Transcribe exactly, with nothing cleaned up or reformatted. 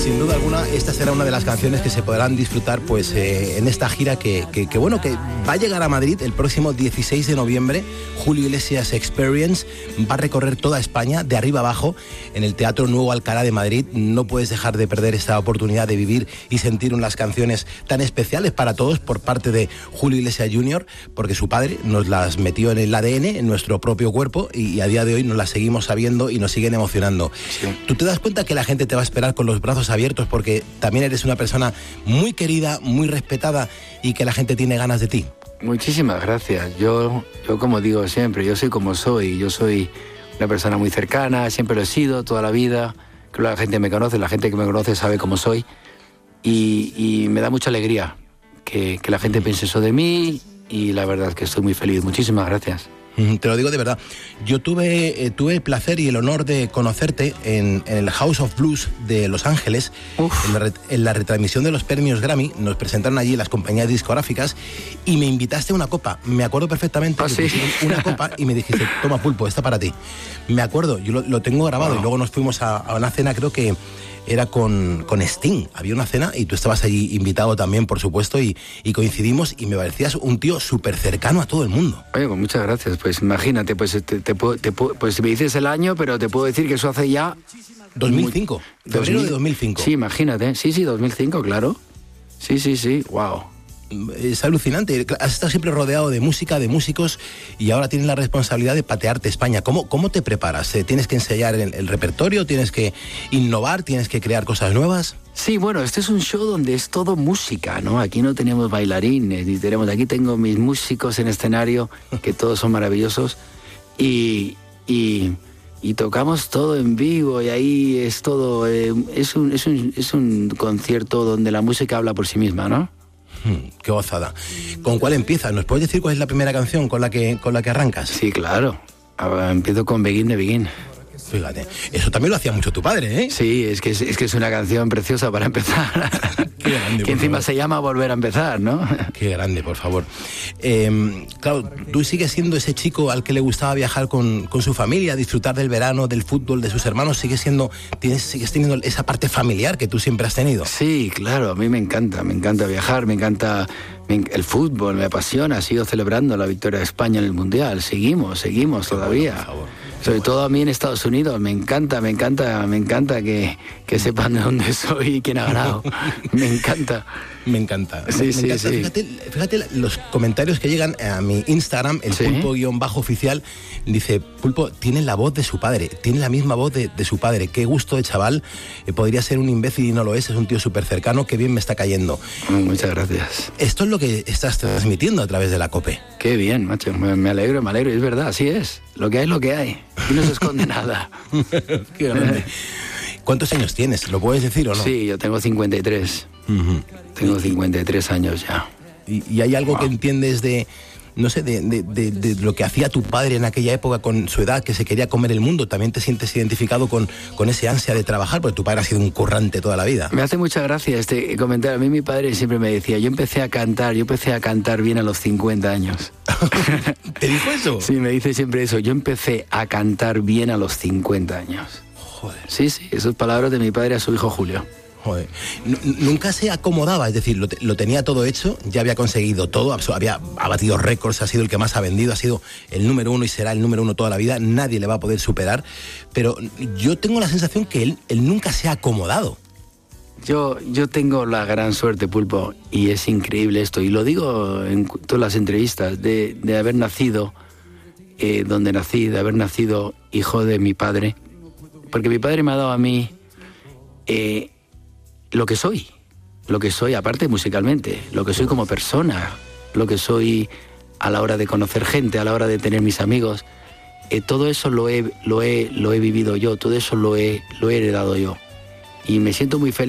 Sin duda alguna, esta será una de las canciones que se podrán disfrutar pues eh, en esta gira que, que, que, bueno, que va a llegar a Madrid el próximo dieciséis de noviembre. Julio Iglesias Experience va a recorrer toda España, de arriba abajo, en el Teatro Nuevo Alcalá de Madrid. No puedes dejar de perder esta oportunidad de vivir y sentir unas canciones tan especiales para todos por parte de Julio Iglesias junior, porque su padre nos las metió en el A D N, en nuestro propio cuerpo, y, y a día de hoy nos las seguimos sabiendo y nos siguen emocionando. Sí. ¿Tú te das cuenta que la gente te va a esperar con los brazos abiertos porque también eres una persona muy querida, muy respetada y que la gente tiene ganas de ti? Muchísimas gracias. Yo, yo como digo siempre, yo soy como soy. Yo soy una persona muy cercana, siempre lo he sido, toda la vida. Creo que la gente me conoce, la gente que me conoce sabe cómo soy. Y, y me da mucha alegría que, que la gente piense eso de mí y la verdad es que estoy muy feliz. Muchísimas gracias. Te lo digo de verdad. Yo tuve, eh, tuve el placer y el honor de conocerte en, en el House of Blues de Los Ángeles, en la, en la retransmisión de los premios Grammy. Nos presentaron allí las compañías discográficas y me invitaste a una copa. Me acuerdo perfectamente. ¿Ah, que sí? Una copa y me dijiste, toma Pulpo, esta para ti. Me acuerdo, yo lo, lo tengo grabado. Wow. Y luego nos fuimos a, a una cena, creo que era con, con Sting. Había una cena y tú estabas allí invitado también, por supuesto, y, y coincidimos y me parecías un tío súper cercano a todo el mundo. Oye, pues muchas gracias. Pues imagínate, pues te, te, puedo, te puedo, pues me dices el año, pero te puedo decir que eso hace ya... dos mil cinco, muy, febrero dos mil, de dos mil cinco. Sí, imagínate. Sí, sí, dos mil cinco, claro. Sí, sí, sí, wow. Es alucinante. Has estado siempre rodeado de música, de músicos, y ahora tienes la responsabilidad de patearte España. ¿Cómo, cómo te preparas? ¿Tienes que ensayar el, el repertorio? ¿Tienes que innovar? ¿Tienes que crear cosas nuevas? Sí, bueno, este es un show donde es todo música, ¿no? Aquí no tenemos bailarines, ni tenemos... Aquí tengo mis músicos en escenario, que todos son maravillosos, y... y Y tocamos todo en vivo y ahí es todo... Eh, es, un, es, un, es un concierto donde la música habla por sí misma, ¿no? Hmm, qué gozada. ¿Con cuál empiezas? ¿Nos puedes decir cuál es la primera canción con la que, con la que arrancas? Sí, claro. Ahora empiezo con Begin de Begin. Fíjate, eso también lo hacía mucho tu padre, ¿eh? Sí, es que es, es, que es una canción preciosa para empezar. Qué grande, que encima favor. Se llama Volver a empezar, ¿no? Qué grande, por favor. Eh, claro, tú sigues siendo ese chico al que le gustaba viajar con, con su familia, disfrutar del verano, del fútbol, de sus hermanos. Sigues siendo, tienes, sigues teniendo esa parte familiar que tú siempre has tenido. Sí, claro, a mí me encanta, me encanta viajar, me encanta me, el fútbol, me apasiona. Sigo celebrando la victoria de España en el Mundial. Seguimos, seguimos Qué todavía. Bueno, por favor. Sobre bueno. todo a mí en Estados Unidos, me encanta, me encanta, me encanta que, que sepan de dónde soy y quién ha ganado. Me encanta. Me encanta. Sí, me, sí, me encanta. sí. Fíjate, fíjate los comentarios que llegan a mi Instagram, el ¿Sí? pulpo-oficial. Dice, Pulpo, tiene la voz de su padre, tiene la misma voz de, de su padre. Qué gusto de chaval. Eh, podría ser un imbécil y no lo es, es un tío súper cercano. Qué bien me está cayendo. Oh, muchas gracias. Esto es lo que estás transmitiendo a través de la COPE. Qué bien, macho. Me, me alegro, me alegro. Es verdad, así es. Lo que hay es lo que hay. Y no se esconde nada. Qué grande. ¿Cuántos años tienes? ¿Lo puedes decir o no? Sí, yo tengo cincuenta y tres. Uh-huh. Tengo cincuenta y tres años ya. ¿Y, y hay algo wow. que entiendes de, no sé, de, de, de, de lo que hacía tu padre en aquella época con su edad, que se quería comer el mundo? ¿También te sientes identificado con, con ese ansia de trabajar? Porque tu padre ha sido un currante toda la vida. Me hace mucha gracia este comentario. A mí mi padre siempre me decía, yo empecé a cantar, yo empecé a cantar bien a los cincuenta años. ¿Te dijo eso? Sí, me dice siempre eso. Yo empecé a cantar bien a los cincuenta años. Joder. Sí, sí, esas palabras de mi padre a su hijo Julio. Joder. Nunca se acomodaba, es decir, lo, te, lo tenía todo hecho, ya había conseguido todo, había ha batido récords, ha sido el que más ha vendido, ha sido el número uno y será el número uno toda la vida, nadie le va a poder superar, pero yo tengo la sensación que él, él nunca se ha acomodado. Yo, yo tengo la gran suerte, Pulpo, y es increíble esto, y lo digo en todas las entrevistas, de, de haber nacido eh, donde nací, de haber nacido hijo de mi padre, porque mi padre me ha dado a mí eh, lo que soy, lo que soy aparte musicalmente, lo que soy como persona, lo que soy a la hora de conocer gente, a la hora de tener mis amigos, eh, todo eso lo he, lo, he, lo he vivido yo, todo eso lo he, lo he heredado yo, y me siento muy feliz.